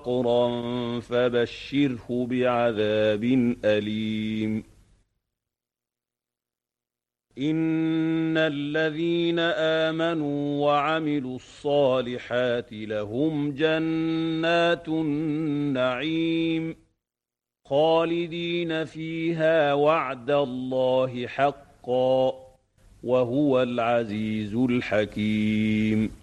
فقرا فبشره بعذاب أليم إن الذين آمنوا وعملوا الصالحات لهم جنات النعيم خالدين فيها وعد الله حقا وهو العزيز الحكيم